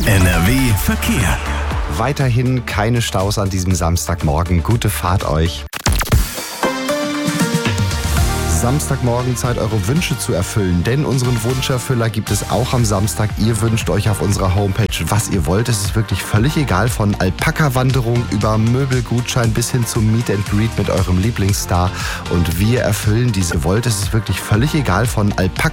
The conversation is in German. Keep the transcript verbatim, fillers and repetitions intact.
N R W Verkehr. Weiterhin keine Staus an diesem Samstagmorgen. Gute Fahrt euch. Samstagmorgen Zeit, eure Wünsche zu erfüllen, denn unseren Wunscherfüller gibt es auch am Samstag. Ihr wünscht euch auf unserer Homepage, was ihr wollt. Es ist wirklich völlig egal, von Alpaka-Wanderung über Möbelgutschein bis hin zum Meet and Greet mit eurem Lieblingsstar. Und wir erfüllen diese Wollt. Es ist wirklich völlig egal, von Alpaka